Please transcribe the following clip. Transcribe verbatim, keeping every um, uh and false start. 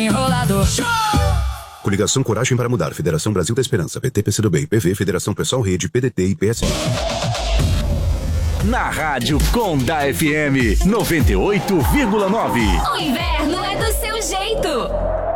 Enrolador. Coligação Coragem para Mudar, Federação Brasil da Esperança, P T, P C do B, P V, Federação Pessoal Rede, P D T e P S. Na Rádio Conda F M noventa e oito vírgula nove. O inverno é do seu jeito.